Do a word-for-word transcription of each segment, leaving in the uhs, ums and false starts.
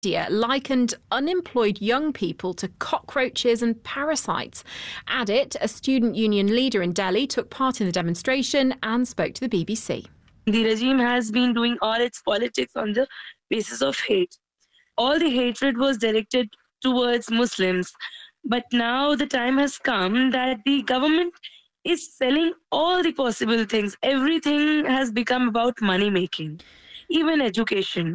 India likened unemployed young people to cockroaches and parasites. At it, a student union leader in Delhi took part in the demonstration and spoke to the B B C. The regime has been doing all its politics on the basis of hate. All the hatred was directed towards Muslims. But now the time has come that the government is selling all the possible things. Everything has become about money making, even education.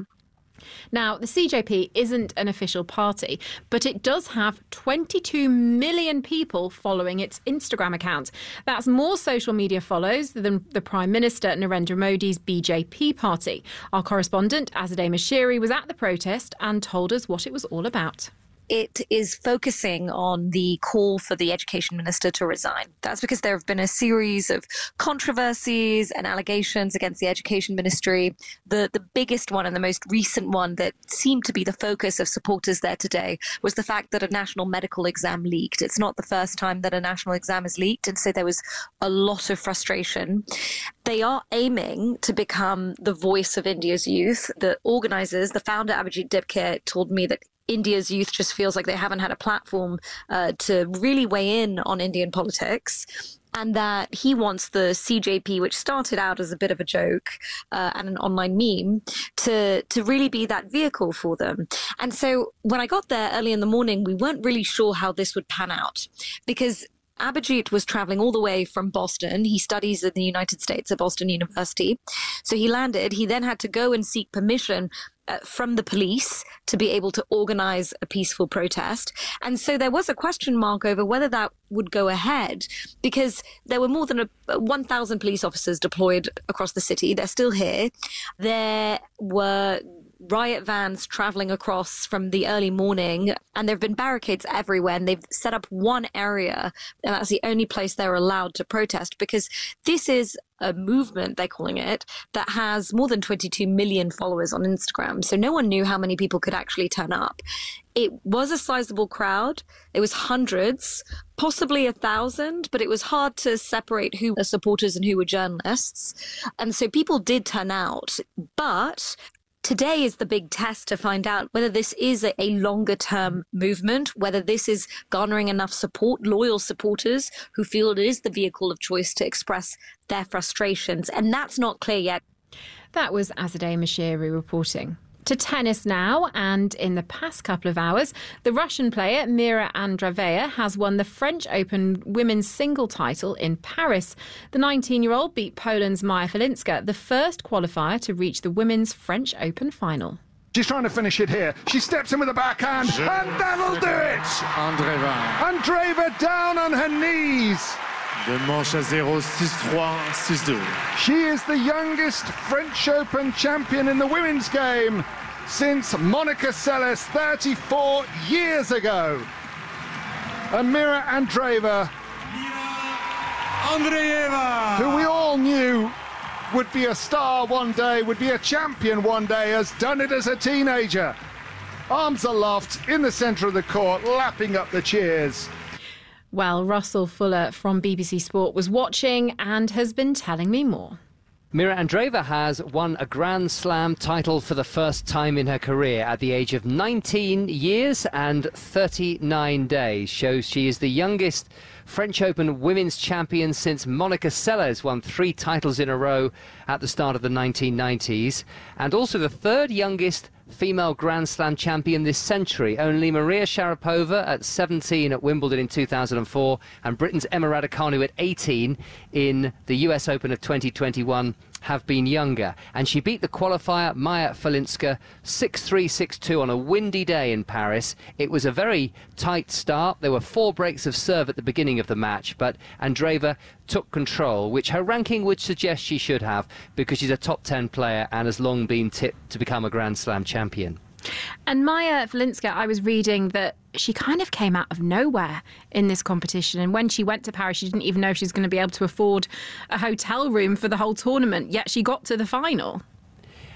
Now, the C J P isn't an official party, but it does have twenty-two million people following its Instagram account. That's more social media follows than the Prime Minister Narendra Modi's B J P party. Our correspondent, Azadeh Mashiri, was at the protest and told us what it was all about. It is focusing on the call for the education minister to resign. That's because there have been a series of controversies and allegations against the education ministry. The, the biggest one and the most recent one that seemed to be the focus of supporters there today was the fact that a national medical exam leaked. It's not the first time that a national exam is leaked, and so there was a lot of frustration. They are aiming to become the voice of India's youth. The organisers, the founder Abhijit Debkar, told me that India's youth just feels like they haven't had a platform uh, to really weigh in on Indian politics, and that he wants the C J P, which started out as a bit of a joke uh, and an online meme, to, to really be that vehicle for them. And so when I got there early in the morning, we weren't really sure how this would pan out, because Abhijit was traveling all the way from Boston. He studies in the United States at Boston University. So he landed. He then had to go and seek permission uh, from the police to be able to organize a peaceful protest. And so there was a question mark over whether that would go ahead, because there were more than a, one thousand police officers deployed across the city. They're still here. There were riot vans traveling across from the early morning, and there have been barricades everywhere, and they've set up one area, and that's the only place they're allowed to protest, because this is a movement, they're calling it, that has more than twenty-two million followers on Instagram. So no one knew how many people could actually turn up. It was a sizable crowd. It was hundreds, possibly a thousand, but it was hard to separate who were supporters and who were journalists. And so people did turn out, but today is the big test to find out whether this is a, a longer-term movement, whether this is garnering enough support, loyal supporters who feel it is the vehicle of choice to express their frustrations. And that's not clear yet. That was Azadeh Mashiri reporting. To tennis now, and in the past couple of hours, the Russian player Mira Andreeva has won the French Open women's single title in Paris. The nineteen-year-old beat Poland's Maja Filinska, the first qualifier to reach the women's French Open final. She's trying to finish it here. She steps in with a backhand, and that'll do it! Andreeva. Andreeva down on her knees. De manche à zéro, six trois, six deux. She is the youngest French Open champion in the women's game since Monica Seles thirty-four years ago. And Mira Andreeva, Andreeva, who we all knew would be a star one day, would be a champion one day, has done it as a teenager. Arms aloft in the centre of the court, lapping up the cheers. Well, Russell Fuller from B B C Sport was watching and has been telling me more. Mira Andreeva has won a Grand Slam title for the first time in her career at the age of nineteen years and thirty-nine days. Shows she is the youngest French Open women's champion since Monica Seles won three titles in a row at the start of the nineteen nineties, and also the third youngest female Grand Slam champion this century. Only Maria Sharapova at seventeen at Wimbledon in two thousand four and Britain's Emma Raducanu at eighteen in the U S Open of twenty twenty-one have been younger. And she beat the qualifier Maja Filinska six three, six two on a windy day in Paris. It was a very tight start. There were four breaks of serve at the beginning of the match, but Andreeva took control, which her ranking would suggest she should have, because she's a top ten player and has long been tipped to become a Grand Slam champion. And Maja Filinska, I was reading that she kind of came out of nowhere in this competition. And when she went to Paris, she didn't even know she was going to be able to afford a hotel room for the whole tournament, yet she got to the final.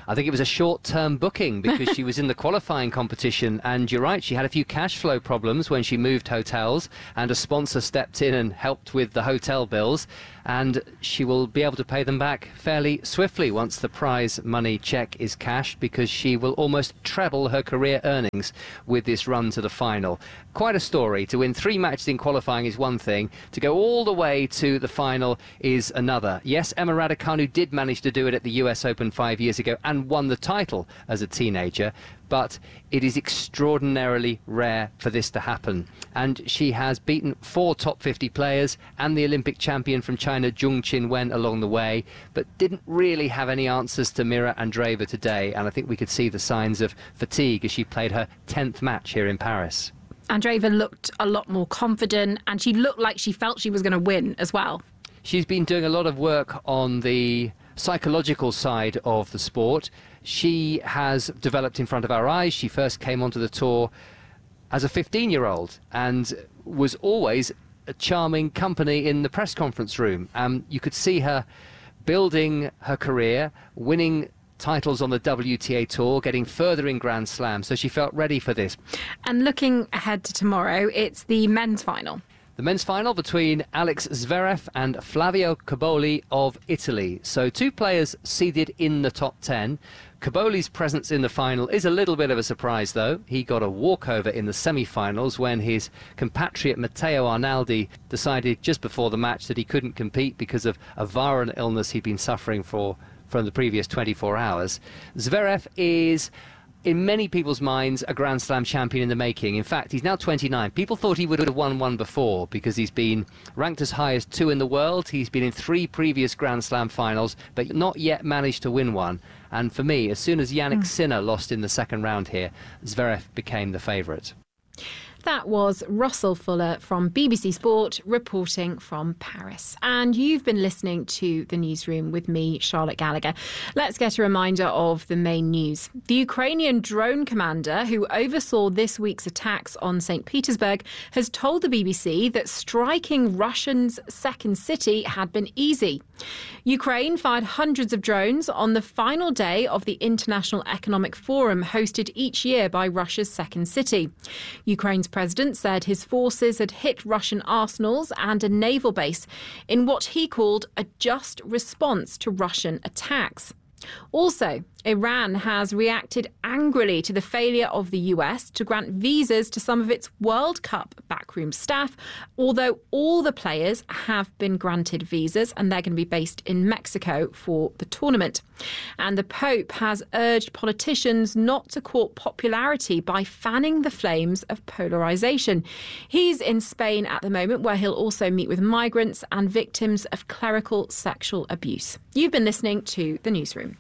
I think it was a short-term booking because she was in the qualifying competition, and you're right, she had a few cash flow problems when she moved hotels, and a sponsor stepped in and helped with the hotel bills, and she will be able to pay them back fairly swiftly once the prize money check is cashed, because she will almost treble her career earnings with this run to the final. Quite a story. To win three matches in qualifying is one thing, to go all the way to the final is another. Yes, Emma Raducanu did manage to do it at the U S Open five years ago and won the title as a teenager, but it is extraordinarily rare for this to happen. And she has beaten four top fifty players and the Olympic champion from China, Zhong Qinwen, along the way, but didn't really have any answers to Mira Andreeva today, and I think we could see the signs of fatigue as she played her tenth match here in Paris. Andreeva looked a lot more confident, and she looked like she felt she was going to win as well. She's been doing a lot of work on the psychological side of the sport. She has developed in front of our eyes. She first came onto the tour as a fifteen-year-old and was always a charming company in the press conference room. Um, you could see her building her career, winning titles on the W T A Tour, getting further in Grand Slam, so she felt ready for this. And looking ahead to tomorrow, it's the men's final. The men's final between Alex Zverev and Flavio Cobolli of Italy. So two players seeded in the top ten. Cobolli's presence in the final is a little bit of a surprise, though. He got a walkover in the semi-finals when his compatriot Matteo Arnaldi decided just before the match that he couldn't compete because of a viral illness he'd been suffering for from the previous twenty-four hours. Zverev is, in many people's minds, a Grand Slam champion in the making. In fact, he's now twenty-nine. People thought he would have won one before because he's been ranked as high as two in the world. He's been in three previous Grand Slam finals, but not yet managed to win one. And for me, as soon as Yannick mm. Sinner lost in the second round here, Zverev became the favourite. That was Russell Fuller from B B C Sport reporting from Paris. And you've been listening to The Newsroom with me, Charlotte Gallagher. Let's get a reminder of the main news. The Ukrainian drone commander who oversaw this week's attacks on Saint Petersburg has told the B B C that striking Russia's second city had been easy. Ukraine fired hundreds of drones on the final day of the International Economic Forum hosted each year by Russia's second city. Ukraine's president said his forces had hit Russian arsenals and a naval base in what he called a just response to Russian attacks. Also, Iran has reacted angrily to the failure of the U S to grant visas to some of its World Cup backroom staff, although all the players have been granted visas and they're going to be based in Mexico for the tournament. And the Pope has urged politicians not to court popularity by fanning the flames of polarisation. He's in Spain at the moment, where he'll also meet with migrants and victims of clerical sexual abuse. You've been listening to The Newsroom.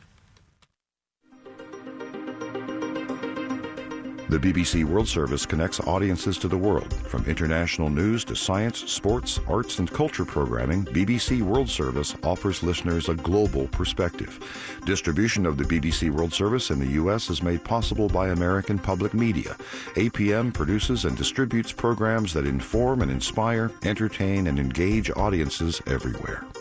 The B B C World Service connects audiences to the world. From international news to science, sports, arts, and culture programming, B B C World Service offers listeners a global perspective. Distribution of the B B C World Service in the U S is made possible by American Public Media. A P M produces and distributes programs that inform and inspire, entertain, and engage audiences everywhere.